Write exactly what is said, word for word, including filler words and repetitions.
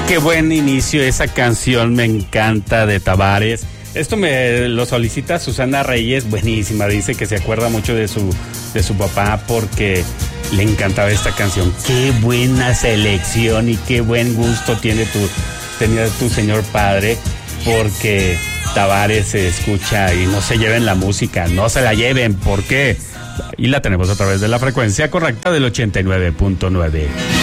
Qué buen inicio esa canción, me encanta, de Tavares. Esto me lo solicita Susana Reyes, buenísima, dice que se acuerda mucho de su, de su papá porque le encantaba esta canción. Qué buena selección y qué buen gusto tiene tu, tenía tu señor padre, porque Tavares se escucha y no se lleven la música, no se la lleven, ¿por qué? Y la tenemos a través de la frecuencia correcta del ochenta y nueve punto nueve.